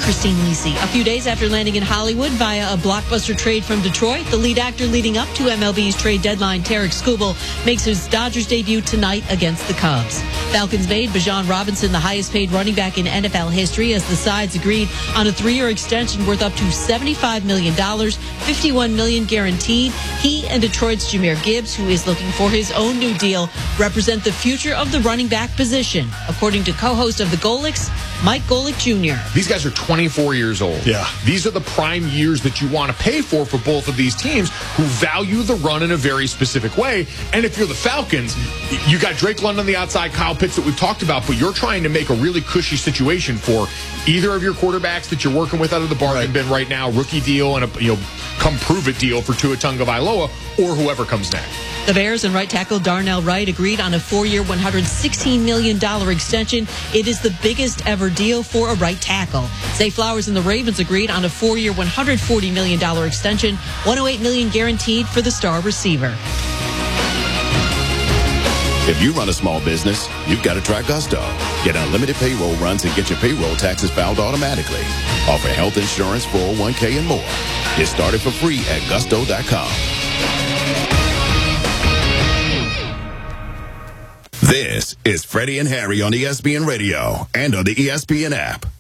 Christine Lisi. A few days after landing in Hollywood via a blockbuster trade from Detroit, the lead actor leading up to MLB's trade deadline, Tarek Skubal, makes his Dodgers debut tonight against the Cubs. Falcons made Bijan Robinson the highest-paid running back in NFL history as the sides agreed on a 3-year extension worth up to $75 million, $51 million guaranteed. He and Detroit's Jahmyr Gibbs, who is looking for his own new deal, represent the future of the running back position, according to co-host of the Golics, Mike Golic Jr. These guys are 24 years old. Yeah. These are the prime years that you want to pay for both of these teams who value the run in a very specific way. And if you're the Falcons, you got Drake London on the outside, Kyle Pitts that we've talked about, but you're trying to make a really cushy situation for either of your quarterbacks that you're working with out of the bargain bin right now, rookie deal and a come prove it deal for Tua Tagovailoa or whoever comes next. The Bears and right tackle Darnell Wright agreed on a 4-year, $116 million extension. It is the biggest ever deal for a right tackle. Zay Flowers and the Ravens agreed on a 4-year, $140 million extension, $108 million guaranteed for the star receiver. If you run a small business, you've got to try Gusto. Get unlimited payroll runs and get your payroll taxes filed automatically. Offer health insurance, 401k, and more. Get started for free at gusto.com. This is Freddie and Harry on ESPN Radio and on the ESPN app.